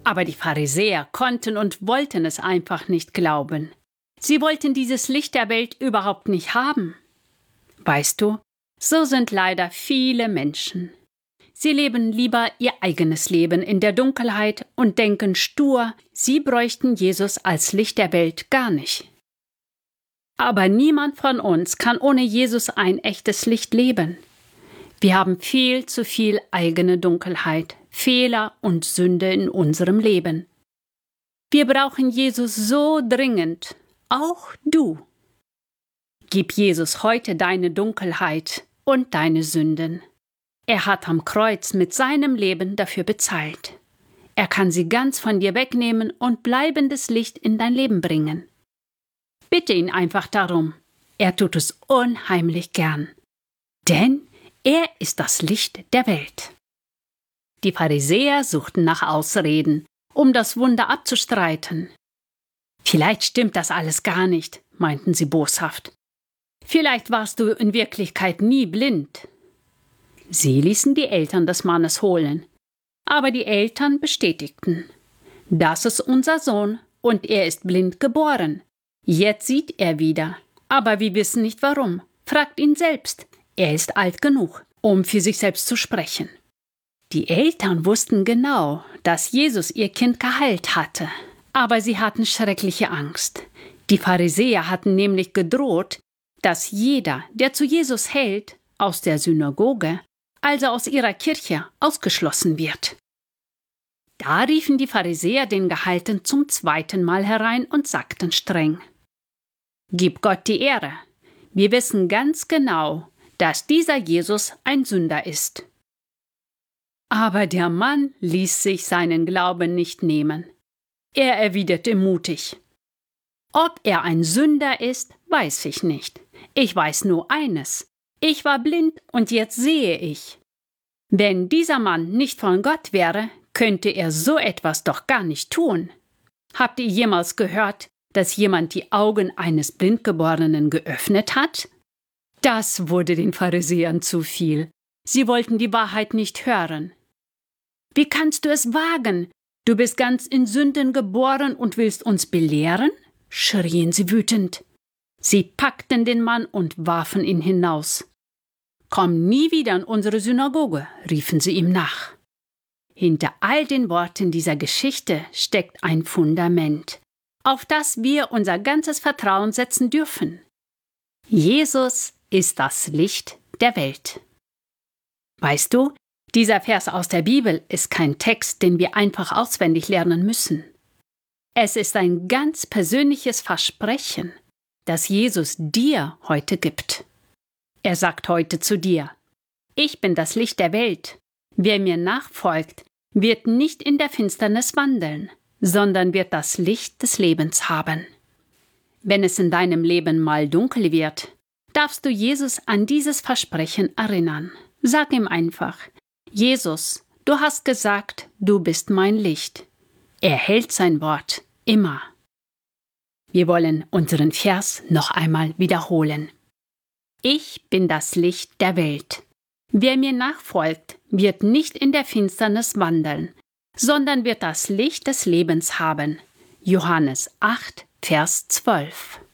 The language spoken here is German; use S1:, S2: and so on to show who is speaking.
S1: Aber die Pharisäer konnten und wollten es einfach nicht glauben. Sie wollten dieses Licht der Welt überhaupt nicht haben. Weißt du, so sind leider viele Menschen. Sie leben lieber ihr eigenes Leben in der Dunkelheit und denken stur, sie bräuchten Jesus als Licht der Welt gar nicht. Aber niemand von uns kann ohne Jesus ein echtes Licht leben. Wir haben viel zu viel eigene Dunkelheit, Fehler und Sünde in unserem Leben. Wir brauchen Jesus so dringend, auch du. Gib Jesus heute deine Dunkelheit und deine Sünden. Er hat am Kreuz mit seinem Leben dafür bezahlt. Er kann sie ganz von dir wegnehmen und bleibendes Licht in dein Leben bringen. Bitte ihn einfach darum. Er tut es unheimlich gern. Denn er ist das Licht der Welt. Die Pharisäer suchten nach Ausreden, um das Wunder abzustreiten. Vielleicht stimmt das alles gar nicht, meinten sie boshaft. Vielleicht warst du in Wirklichkeit nie blind. Sie ließen die Eltern des Mannes holen. Aber die Eltern bestätigten: Das ist unser Sohn und er ist blind geboren. Jetzt sieht er wieder. Aber wir wissen nicht warum. Fragt ihn selbst. Er ist alt genug, um für sich selbst zu sprechen. Die Eltern wussten genau, dass Jesus ihr Kind geheilt hatte. Aber sie hatten schreckliche Angst. Die Pharisäer hatten nämlich gedroht, dass jeder, der zu Jesus hält, aus der Synagoge, also aus ihrer Kirche, ausgeschlossen wird. Da riefen die Pharisäer den Geheilten zum zweiten Mal herein und sagten streng: Gib Gott die Ehre. Wir wissen ganz genau, dass dieser Jesus ein Sünder ist. Aber der Mann ließ sich seinen Glauben nicht nehmen. Er erwiderte mutig: Ob er ein Sünder ist, weiß ich nicht. Ich weiß nur eines: Ich war blind und jetzt sehe ich. Wenn dieser Mann nicht von Gott wäre, könnte er so etwas doch gar nicht tun. Habt ihr jemals gehört, dass jemand die Augen eines Blindgeborenen geöffnet hat? Das wurde den Pharisäern zu viel. Sie wollten die Wahrheit nicht hören. Wie kannst du es wagen? Du bist ganz in Sünden geboren und willst uns belehren? Schrien sie wütend. Sie packten den Mann und warfen ihn hinaus. Komm nie wieder in unsere Synagoge, riefen sie ihm nach. Hinter all den Worten dieser Geschichte steckt ein Fundament, auf das wir unser ganzes Vertrauen setzen dürfen. Jesus ist das Licht der Welt. Weißt du, dieser Vers aus der Bibel ist kein Text, den wir einfach auswendig lernen müssen. Es ist ein ganz persönliches Versprechen, das Jesus dir heute gibt. Er sagt heute zu dir: Ich bin das Licht der Welt. Wer mir nachfolgt, wird nicht in der Finsternis wandeln, sondern wird das Licht des Lebens haben. Wenn es in deinem Leben mal dunkel wird, darfst du Jesus an dieses Versprechen erinnern. Sag ihm einfach: Jesus, du hast gesagt, du bist mein Licht. Er hält sein Wort immer. Wir wollen unseren Vers noch einmal wiederholen. Ich bin das Licht der Welt. Wer mir nachfolgt, wird nicht in der Finsternis wandeln, sondern wird das Licht des Lebens haben. Johannes 8, Vers 12.